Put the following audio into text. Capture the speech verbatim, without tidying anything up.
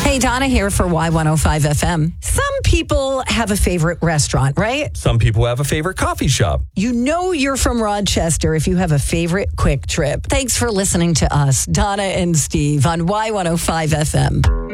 Hey, Donna here for Y one oh five F M. Some people have a favorite restaurant, right? Some people have a favorite coffee shop. You know you're from Rochester if you have a favorite Quick Trip. Thanks for listening to us, Donna and Steve, on Y one oh five F M.